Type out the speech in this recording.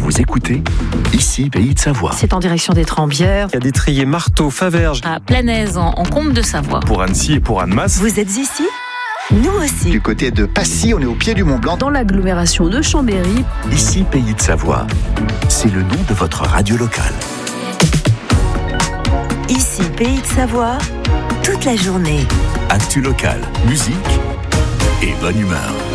Vous écoutez Ici, Pays de Savoie. C'est en direction des Trembières. Il y a des triers Marteau, Faverges. À Planaise, en Comte de Savoie. Pour Annecy et pour Annemasse. Vous êtes ici ? Nous aussi. Du côté de Passy, on est au pied du Mont Blanc. Dans l'agglomération de Chambéry. Ici, Pays de Savoie. C'est le nom de votre radio locale. Ici, Pays de Savoie, toute la journée. Actu locale, musique et bonne humeur.